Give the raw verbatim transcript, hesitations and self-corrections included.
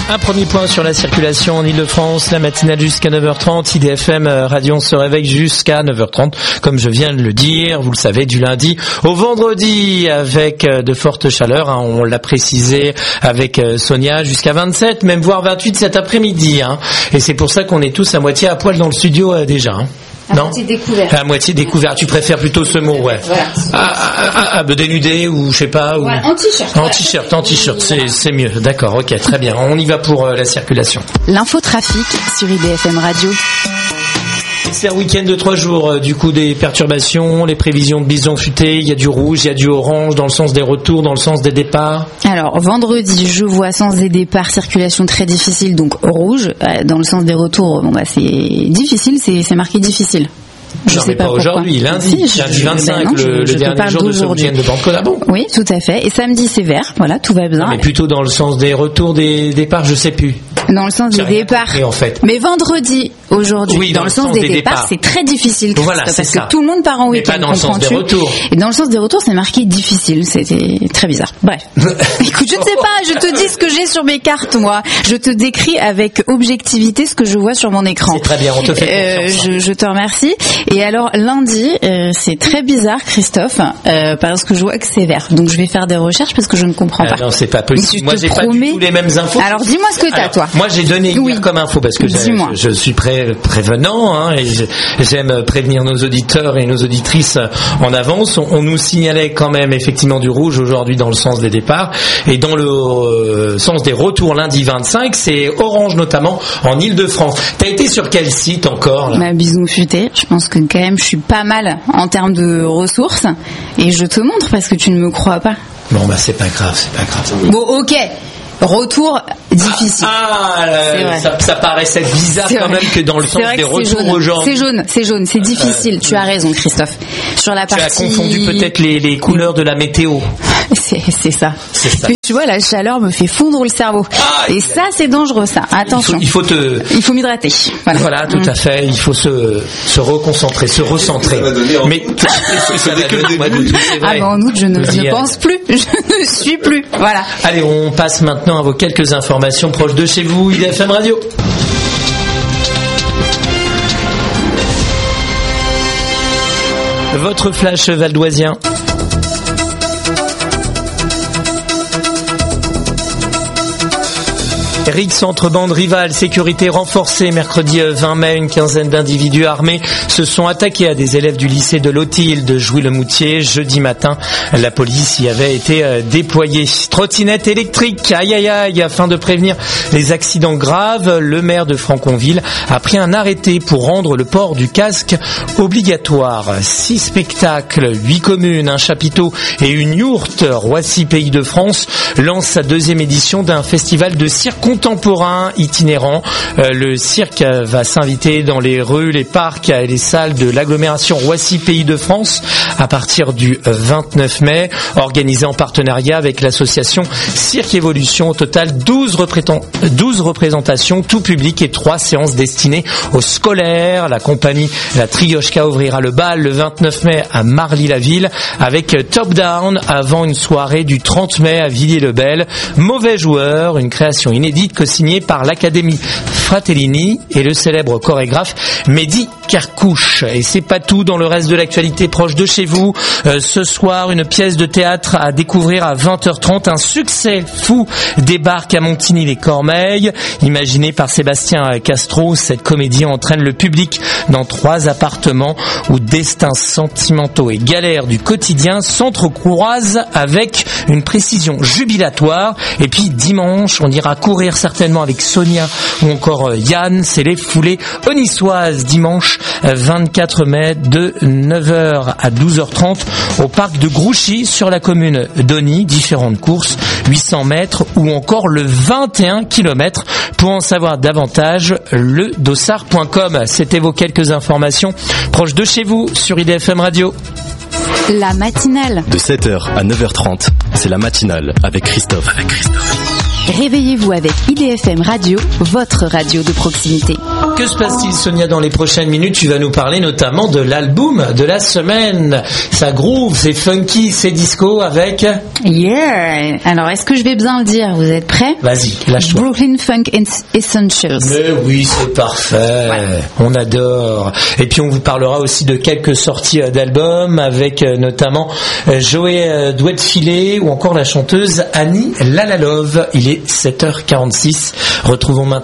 Un premier point sur la circulation en Ile-de-France, la matinale jusqu'à neuf heures trente, I D F M Radio se réveille jusqu'à neuf heures trente, comme je viens de le dire, vous le savez, du lundi au vendredi, avec de fortes chaleurs, hein, on l'a précisé avec Sonia, jusqu'à vingt-sept, même voire vingt-huit cet après-midi, hein, et c'est pour ça qu'on est tous à moitié à poil dans le studio euh, déjà. Hein. À non moitié découvert. À moitié découvert. Tu préfères plutôt ce mot, ouais. Voilà. Ah, ah, ah, ah, dénudé ou je sais pas. Ou... Ouais, en t-shirt. En t-shirt, en t-shirt, c'est, c'est mieux. D'accord, ok, très bien. On y va pour euh, la circulation. L'infotrafic sur I D F M Radio. C'est un week-end de trois jours, euh, du coup des perturbations, les prévisions de bison futé, il y a du rouge, il y a du orange dans le sens des retours, dans le sens des départs. Alors vendredi, je vois sens des départs, circulation très difficile, donc rouge. Euh, dans le sens des retours, bon bah c'est difficile, c'est, c'est marqué difficile. Je non, sais mais pas, pas aujourd'hui, lundi, si, lundi vingt-cinq, ben non, le, je, je le dernier jour de ce week-end de Banco d'Abon. Oui, tout à fait. Et samedi, c'est vert, voilà, tout va bien. Non, mais plutôt dans le sens des retours, des départs, je sais plus. Dans le sens J'ai des départs. Compris, en fait. Mais vendredi, aujourd'hui, oui, dans, dans le sens, sens des, des départs, départs, c'est très difficile. Voilà, c'est parce ça. que tout le monde part en week-end. Mais pas dans le sens des retours. Et dans le sens des retours, c'est marqué difficile. C'était très bizarre. Bref. Écoute, je ne sais pas, je te dis ce que j'ai sur mes cartes, moi. Je te décris avec objectivité ce que je vois sur mon écran. C'est très bien, on te fait confiance. Euh, je, je te remercie. Et alors, lundi, euh, c'est très bizarre, Christophe, euh, parce que je vois que c'est vert. Donc, je vais faire des recherches parce que je ne comprends ah pas. Non, c'est pas possible. Moi, j'ai promets... pas du tout les mêmes infos. Alors, dis-moi ce que t'as, alors, toi. Moi, j'ai donné oui. hier comme info parce que je, je suis pré, prévenant, hein, et j'aime prévenir nos auditeurs et nos auditrices en avance. On, on nous signalait quand même effectivement du rouge aujourd'hui dans le sens des départs, et dans le euh, sens des retours lundi vingt-cinq, c'est orange notamment en Ile-de-France. T'as été sur quel site encore là? Ma bisou futé. Je pense que quand même je suis pas mal en termes de ressources, et je te montre parce que tu ne me crois pas. Bon bah c'est pas grave, c'est pas grave. Bon ok. Retour difficile. Ah, ah ça, ça paraissait bizarre quand même que dans le sens des retours aujourd'hui. C'est jaune, c'est jaune, c'est difficile. Euh, tu as raison, Christophe. Sur la partie. Tu as confondu peut-être les, les couleurs de la météo. C'est, c'est ça. C'est ça. Tu vois, la chaleur me fait fondre le cerveau. Ah, et ça, c'est dangereux, ça. Attention. Il faut, il faut te. Il faut m'hydrater. Voilà, voilà tout mmh. à fait. Il faut se, se reconcentrer, se recentrer. Mais ça va donner mois d'août. Ah ben en août, je ne, je ne pense plus. Je ne suis plus. Voilà. Allez, on passe maintenant à vos quelques informations proches de chez vous, I D F M Radio. Votre flash valdoisien. Rix entre bandes rivales, sécurité renforcée. Mercredi vingt mai, une quinzaine d'individus armés se sont attaqués à des élèves du lycée de Lothil de Jouy-le-Moutier. Jeudi matin, la police y avait été déployée. Trottinette électrique, aïe aïe aïe, afin de prévenir les accidents graves, le maire de Franconville a pris un arrêté pour rendre le port du casque obligatoire. Six spectacles, huit communes, un chapiteau et une yourte. Roissy Pays de France lance sa deuxième édition d'un festival de cirque contemporain itinérant. Euh, le cirque va s'inviter dans les rues, les parcs et les salles de l'agglomération Roissy Pays de France à partir du vingt-neuf mai, organisé en partenariat avec l'association Cirque Évolution. Au total, douze, représent- douze représentations, tout public, et trois séances destinées aux scolaires. La compagnie La Trioshka ouvrira le bal le vingt-neuf mai à Marly-la-Ville avec Top Down avant une soirée du trente mai à Villiers-le-Bel. Mauvais joueur, une création inédite co-signée par l'Académie Fratellini et le célèbre chorégraphe Mehdi Kerkouche. Et c'est pas tout dans le reste de l'actualité proche de chez vous. Euh, ce soir, une pièce de théâtre à découvrir à vingt heures trente. Un succès fou débarque à Montigny-les-Cormeilles. Imaginée par Sébastien Castro, cette comédie entraîne le public dans trois appartements où destins sentimentaux et galères du quotidien s'entrecroisent avec une précision jubilatoire. Et puis dimanche, on ira courir certainement avec Sonia ou encore Yann. C'est les foulées onissoises dimanche vingt-quatre mai de neuf heures à douze heures trente au parc de Grouchy sur la commune d'Ony. Différentes courses, huit cents mètres ou encore le vingt et un kilomètres. Pour en savoir davantage, le dossard point com. C'était vos quelques informations proches de chez vous sur I D F M Radio. La matinale. De sept heures à neuf heures trente, c'est la matinale avec Christophe. Avec Christophe. Réveillez-vous avec I D F M Radio, votre radio de proximité. Que se passe-t-il, Sonia, dans les prochaines minutes? Tu vas nous parler notamment de l'album de la semaine. Ça groove, c'est funky, c'est disco avec... Yeah. Alors, est-ce que je vais bien le dire? Vous êtes prêts? Vas-y, lâche-toi. Brooklyn Funk Essentials. Mais oui, c'est parfait. Ouais. On adore. Et puis, on vous parlera aussi de quelques sorties d'albums avec notamment Joey Douet-Filet ou encore la chanteuse Annie Lalalove. Il est sept heures quarante-six. Retrouvons maintenant